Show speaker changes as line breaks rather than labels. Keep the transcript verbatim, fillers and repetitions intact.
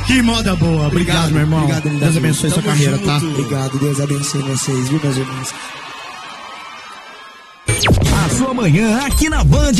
Que moda boa. Obrigado, obrigado meu irmão.
Obrigado,
Deus Davi. abençoe sua carreira,
junto.
tá?
Obrigado, Deus abençoe vocês, viu, meus irmãos?
A sua manhã aqui na Band.